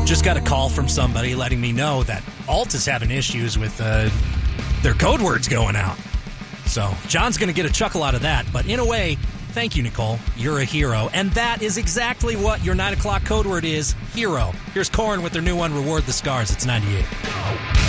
Just got a call from somebody letting me know that Alt is having issues with their code words going out. So John's going to get a chuckle out of that. But in a way, thank you, Nicole. You're a hero. And that is exactly what your 9 o'clock code word is, hero. Here's Korn with their new one, Reward the Scars. It's 98.